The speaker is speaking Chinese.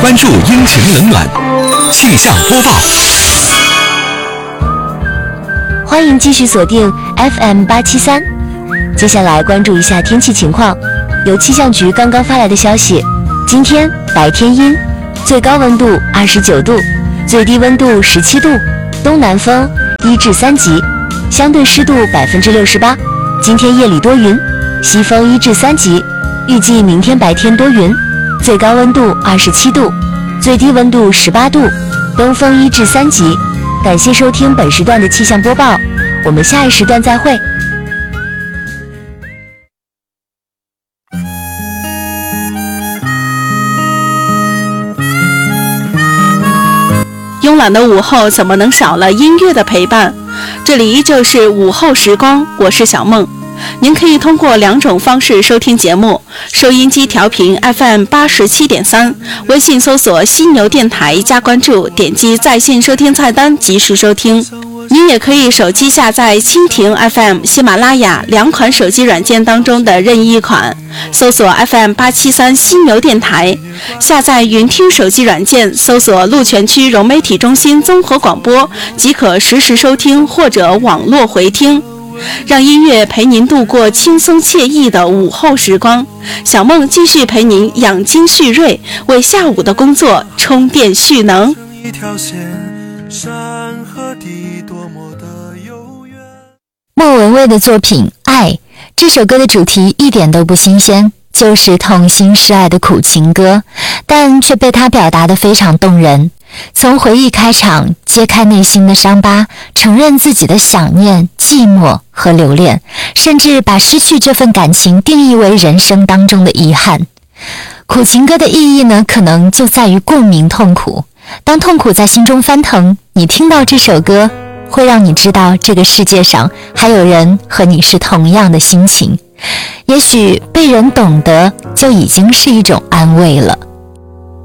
关注阴晴冷暖，气象播报。 欢迎继续锁定 FM873，接下来关注一下天气情况。有气象局刚刚发来的消息，今天白天阴，最高温度29度，最低温度17度，东南风1至3级，相对湿度68%。今天夜里多云，西风1至3级，预计明天白天多云，最高温度27度，最低温度18度，东风1至3级。感谢收听本时段的气象播报，我们下一时段再会。 慵懒的午后怎么能少了音乐的陪伴？这里依旧是午后时光，我是小梦。您可以通过2种方式收听节目：收音机调频 FM87.3， 微信搜索犀牛电台加关注，点击在线收听菜单及时收听。您也可以手机下载蜻蜓 FM、喜马拉雅2款手机软件当中的任意一款，搜索 FM873 犀牛电台，下载云听手机软件，搜索鹿泉区融媒体中心综合广播，即可实时收听或者网络回听。让音乐陪您度过轻松惬意的午后时光，小梦继续陪您养精蓄锐，为下午的工作充电蓄能。 一条线，山和地多么的悠远。 莫文蔚的作品《爱》这首歌的主题一点都不新鲜，就是痛心失爱的苦情歌，但却被他表达得非常动人。从回忆开场，揭开内心的伤疤，承认自己的想念、寂寞和留恋，甚至把失去这份感情定义为人生当中的遗憾。苦情歌的意义呢，可能就在于共鸣痛苦。当痛苦在心中翻腾，你听到这首歌，会让你知道这个世界上还有人和你是同样的心情。也许被人懂得，就已经是一种安慰了。